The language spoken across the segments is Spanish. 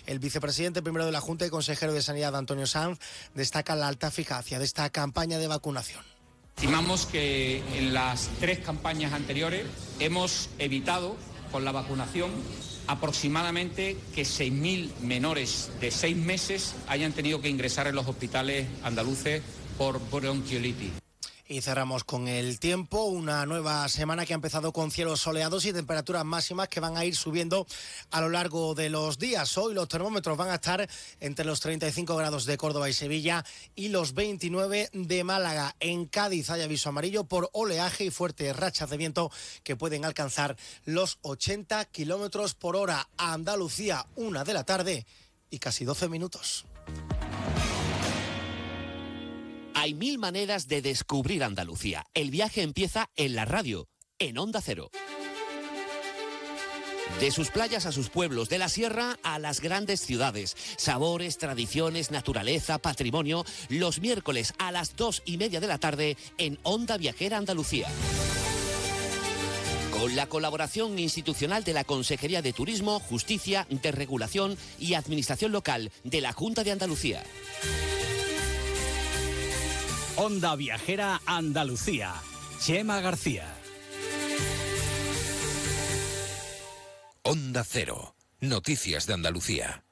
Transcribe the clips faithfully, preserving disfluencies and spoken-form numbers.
El vicepresidente primero de la Junta y consejero de Sanidad, Antonio Sanz, destaca la alta eficacia de esta campaña de vacunación. Estimamos que en las tres campañas anteriores hemos evitado con la vacunación aproximadamente que seis mil menores de seis meses hayan tenido que ingresar en los hospitales andaluces por bronquiolitis. Y cerramos con el tiempo, una nueva semana que ha empezado con cielos soleados y temperaturas máximas que van a ir subiendo a lo largo de los días. Hoy los termómetros van a estar entre los treinta y cinco grados de Córdoba y Sevilla y los veintinueve de Málaga. En Cádiz hay aviso amarillo por oleaje y fuertes rachas de viento que pueden alcanzar los ochenta kilómetros por hora. A Andalucía, una de la tarde y casi doce minutos. Hay mil maneras de descubrir Andalucía. El viaje empieza en la radio, en Onda Cero. De sus playas a sus pueblos, de la sierra a las grandes ciudades. Sabores, tradiciones, naturaleza, patrimonio. Los miércoles a las dos y media de la tarde en Onda Viajera Andalucía. Con la colaboración institucional de la Consejería de Turismo, Justicia, Desregulación y Administración Local de la Junta de Andalucía. Onda Viajera Andalucía. Chema García. Onda Cero. Noticias de Andalucía.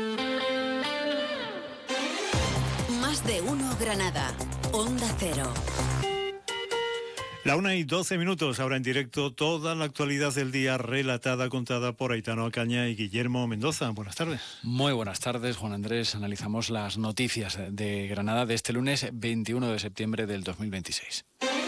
Más de uno Granada. Onda Cero. La una y doce minutos, ahora en directo, toda la actualidad del día relatada, contada por Aitano Ocaña y Guillermo Mendoza. Buenas tardes. Muy buenas tardes, Juan Andrés. Analizamos las noticias de Granada de este lunes veintiuno de septiembre del dos mil veintiséis.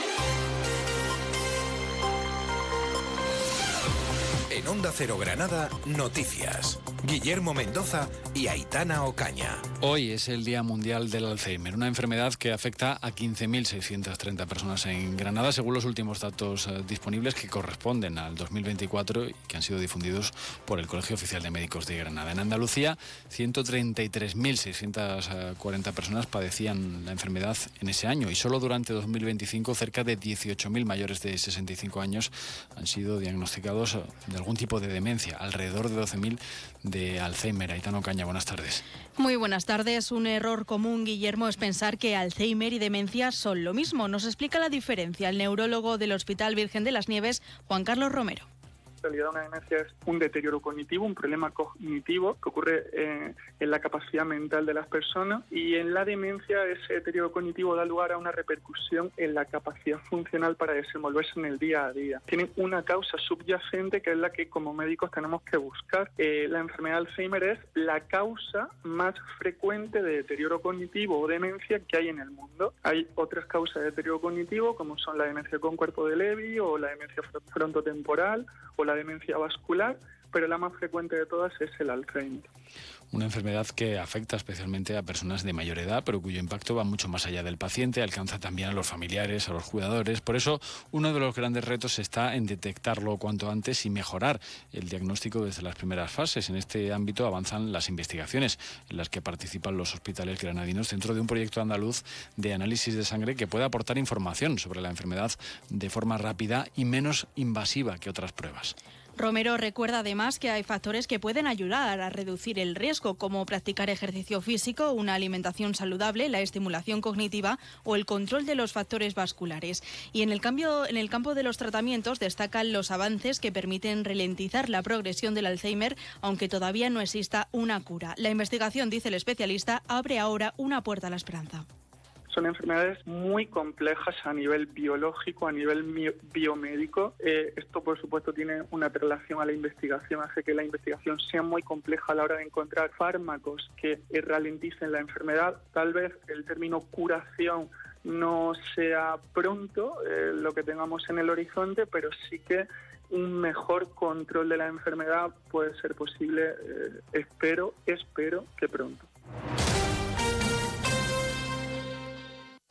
En Onda Cero Granada, noticias. Guillermo Mendoza y Aitana Ocaña. Hoy es el Día Mundial del Alzheimer, una enfermedad que afecta a quince mil seiscientas treinta personas en Granada, según los últimos datos uh, disponibles que corresponden al dos mil veinticuatro y que han sido difundidos por el Colegio Oficial de Médicos de Granada. En Andalucía, ciento treinta y tres mil seiscientas cuarenta personas padecían la enfermedad en ese año y solo durante dos mil veinticinco cerca de dieciocho mil mayores de sesenta y cinco años han sido diagnosticados de algún tipo de demencia, alrededor de doce mil de Alzheimer. Aitano Ocaña, buenas tardes. Muy buenas tardes. Un error común, Guillermo, es pensar que Alzheimer y demencia son lo mismo. Nos explica la diferencia el neurólogo del Hospital Virgen de las Nieves, Juan Carlos Romero. En realidad una demencia es un deterioro cognitivo, un problema cognitivo que ocurre eh, en la capacidad mental de las personas, y en la demencia ese deterioro cognitivo da lugar a una repercusión en la capacidad funcional para desenvolverse en el día a día. Tienen una causa subyacente que es la que como médicos tenemos que buscar. Eh, la enfermedad de Alzheimer es la causa más frecuente de deterioro cognitivo o demencia que hay en el mundo. Hay otras causas de deterioro cognitivo como son la demencia con cuerpo de Lewy o la demencia frontotemporal o la demencia vascular, pero la más frecuente de todas es el Alzheimer. Una enfermedad que afecta especialmente a personas de mayor edad, pero cuyo impacto va mucho más allá del paciente, alcanza también a los familiares, a los cuidadores. Por eso, uno de los grandes retos está en detectarlo cuanto antes y mejorar el diagnóstico desde las primeras fases. En este ámbito avanzan las investigaciones en las que participan los hospitales granadinos dentro de un proyecto andaluz de análisis de sangre que puede aportar información sobre la enfermedad de forma rápida y menos invasiva que otras pruebas. Romero recuerda además que hay factores que pueden ayudar a reducir el riesgo, como practicar ejercicio físico, una alimentación saludable, la estimulación cognitiva o el control de los factores vasculares. Y en el, cambio, en el campo de los tratamientos destacan los avances que permiten ralentizar la progresión del Alzheimer, aunque todavía no exista una cura. La investigación, dice el especialista, abre ahora una puerta a la esperanza. Son enfermedades muy complejas a nivel biológico, a nivel biomédico. Eh, esto, por supuesto, tiene una relación a la investigación, hace que la investigación sea muy compleja a la hora de encontrar fármacos que eh, ralenticen la enfermedad. Tal vez el término curación no sea pronto eh, lo que tengamos en el horizonte, pero sí que un mejor control de la enfermedad puede ser posible, eh, espero, espero que pronto.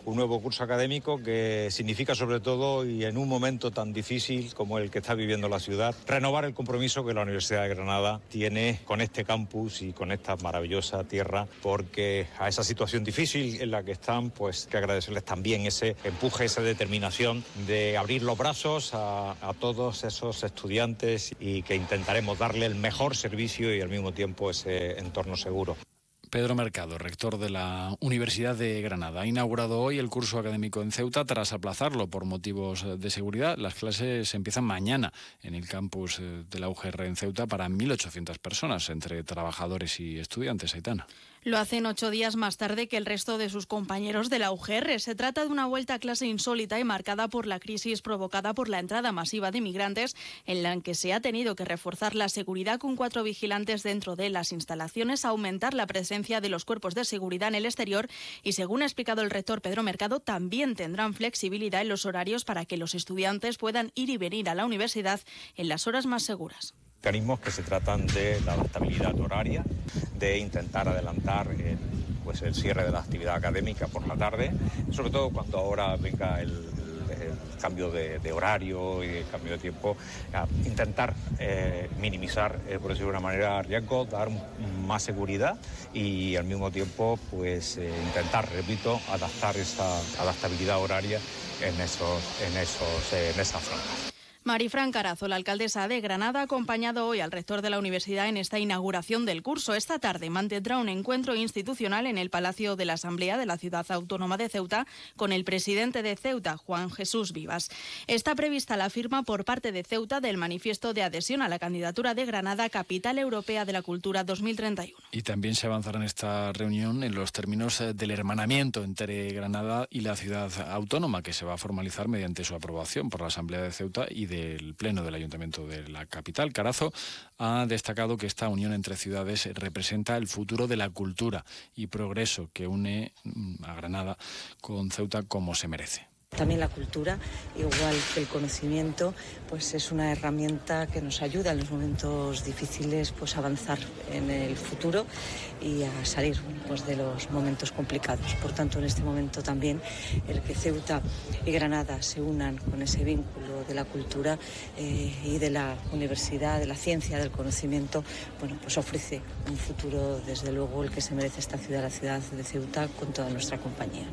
Un nuevo curso académico que significa sobre todo, y en un momento tan difícil como el que está viviendo la ciudad, renovar el compromiso que la Universidad de Granada tiene con este campus y con esta maravillosa tierra, porque a esa situación difícil en la que están, pues que agradecerles también ese empuje, esa determinación de abrir los brazos a, a todos esos estudiantes y que intentaremos darle el mejor servicio y al mismo tiempo ese entorno seguro. Pedro Mercado, rector de la Universidad de Granada, ha inaugurado hoy el curso académico en Ceuta tras aplazarlo por motivos de seguridad. Las clases empiezan mañana en el campus de la U G R en Ceuta para mil ochocientas personas, entre trabajadores y estudiantes. Aitana. Lo hacen ocho días más tarde que el resto de sus compañeros de la U G R. Se trata de una vuelta a clase insólita y marcada por la crisis provocada por la entrada masiva de migrantes, en la que se ha tenido que reforzar la seguridad con cuatro vigilantes dentro de las instalaciones, aumentar la presencia de los cuerpos de seguridad en el exterior y, según ha explicado el rector Pedro Mercado, también tendrán flexibilidad en los horarios para que los estudiantes puedan ir y venir a la universidad en las horas más seguras. Mecanismos que se tratan de la adaptabilidad horaria, de intentar adelantar el, pues el cierre de la actividad académica por la tarde, sobre todo cuando ahora venga el, el, el cambio de, de horario y el cambio de tiempo, a intentar eh, minimizar, eh, por decirlo de una manera, riesgos, dar más seguridad y al mismo tiempo pues eh, intentar, repito, adaptar esa adaptabilidad horaria en, esos, en, esos, eh, en esas franjas. Marifran Carazo, la alcaldesa de Granada, ha acompañado hoy al rector de la universidad en esta inauguración del curso. Esta tarde mantendrá un encuentro institucional en el Palacio de la Asamblea de la Ciudad Autónoma de Ceuta con el presidente de Ceuta, Juan Jesús Vivas. Está prevista la firma por parte de Ceuta del manifiesto de adhesión a la candidatura de Granada Capital Europea de la Cultura dos mil treinta y uno. Y también se avanzará en esta reunión en los términos del hermanamiento entre Granada y la Ciudad Autónoma, que se va a formalizar mediante su aprobación por la Asamblea de Ceuta y del Pleno del Ayuntamiento de la capital. Carazo ha destacado que esta unión entre ciudades representa el futuro de la cultura y progreso que une a Granada con Ceuta como se merece. También la cultura, igual que el conocimiento, pues es una herramienta que nos ayuda en los momentos difíciles pues a avanzar en el futuro y a salir pues de los momentos complicados. Por tanto, en este momento también el que Ceuta y Granada se unan con ese vínculo de la cultura eh, y de la universidad, de la ciencia, del conocimiento, bueno, pues ofrece un futuro, desde luego, el que se merece esta ciudad, la ciudad de Ceuta, con toda nuestra compañía.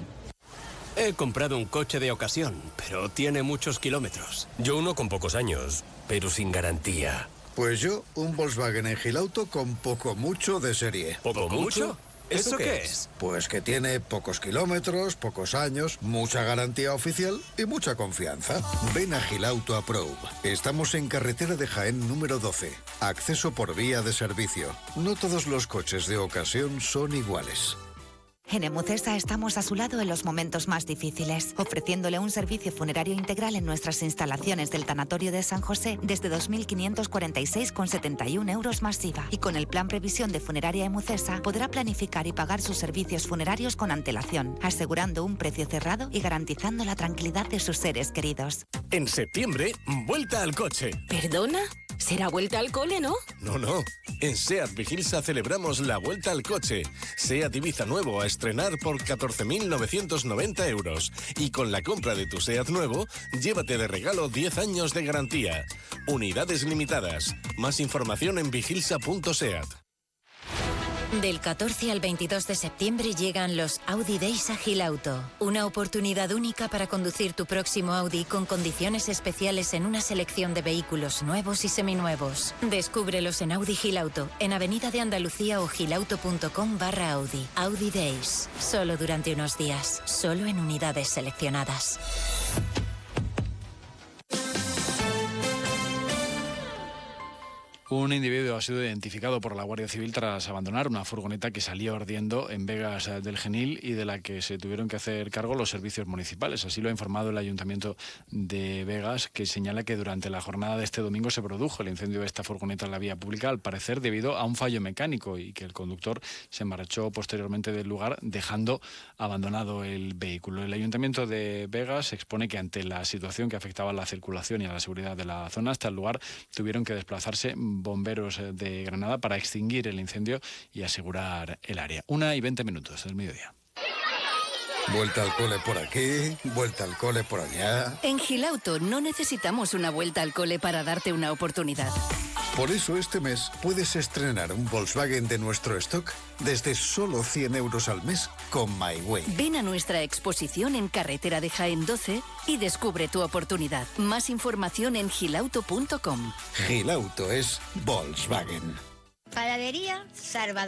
He comprado un coche de ocasión, pero tiene muchos kilómetros. Yo uno con pocos años, pero sin garantía. Pues yo, un Volkswagen Engilauto con poco mucho de serie. ¿Poco mucho? ¿Eso qué es? Pues que tiene pocos kilómetros, pocos años, mucha garantía oficial y mucha confianza. Ven a Gilauto Approve. Estamos en carretera de Jaén número doce. Acceso por vía de servicio. No todos los coches de ocasión son iguales. En Emucesa estamos a su lado en los momentos más difíciles, ofreciéndole un servicio funerario integral en nuestras instalaciones del Tanatorio de San José desde dos mil quinientos cuarenta y seis con setenta y un euros más I V A. Y con el plan Previsión de Funeraria Emucesa podrá planificar y pagar sus servicios funerarios con antelación, asegurando un precio cerrado y garantizando la tranquilidad de sus seres queridos. En septiembre, vuelta al coche. ¿Perdona? ¿Será vuelta al cole, no? No, no. En SEAT Vigilsa celebramos la vuelta al coche. SEAT Ibiza nuevo a estrenar por catorce mil novecientos noventa euros. Y con la compra de tu SEAT nuevo, llévate de regalo diez años de garantía. Unidades limitadas. Más información en vigilsa punto seat. Del catorce al veintidós de septiembre llegan los Audi Days a Gilauto. Una oportunidad única para conducir tu próximo Audi con condiciones especiales en una selección de vehículos nuevos y seminuevos. Descúbrelos en Audi Gilauto, en Avenida de Andalucía o gilauto punto com barra Audi. Audi Days. Solo durante unos días. Solo en unidades seleccionadas. Un individuo ha sido identificado por la Guardia Civil tras abandonar una furgoneta que salía ardiendo en Vegas del Genil y de la que se tuvieron que hacer cargo los servicios municipales. Así lo ha informado el Ayuntamiento de Vegas, que señala que durante la jornada de este domingo se produjo el incendio de esta furgoneta en la vía pública, al parecer debido a un fallo mecánico, y que el conductor se marchó posteriormente del lugar dejando abandonado el vehículo. El Ayuntamiento de Vegas expone que ante la situación que afectaba a la circulación y a la seguridad de la zona, hasta el lugar tuvieron que desplazarse bomberos de Granada para extinguir el incendio y asegurar el área. Una y veinte minutos del mediodía. Vuelta al cole por aquí, vuelta al cole por allá. En Gilauto no necesitamos una vuelta al cole para darte una oportunidad. Por eso este mes puedes estrenar un Volkswagen de nuestro stock desde solo cien euros al mes con MyWay. Ven a nuestra exposición en Carretera de Jaén doce y descubre tu oportunidad. Más información en gilauto punto com. Gilauto es Volkswagen. Panadería Salvador.